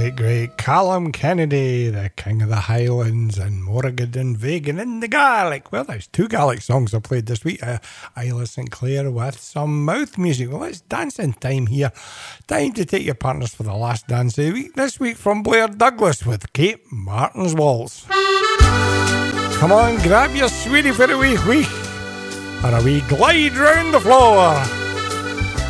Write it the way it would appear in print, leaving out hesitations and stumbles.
great Callum Kennedy, the King of the Highlands, and Morrigan and Vegan in the Gaelic. Well, there's two Gaelic songs I played this week. Isla St. Clair with some mouth music. Well, it's dancing time here. Time to take your partners for the last dance of the week. This week from Blair Douglas with Kate Martin's Waltz. Come on, grab your sweetie for a wee wee, or a wee glide round the floor.